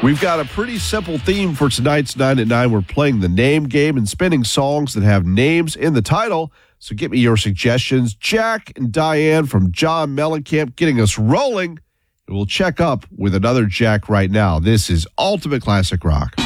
We've got a pretty simple theme for tonight's 9 at 9. We're playing the name game and spinning songs that have names in the title. So get me your suggestions. Jack and Diane from John Mellencamp getting us rolling. And we'll check up with another Jack right now. This is Ultimate Classic Rock.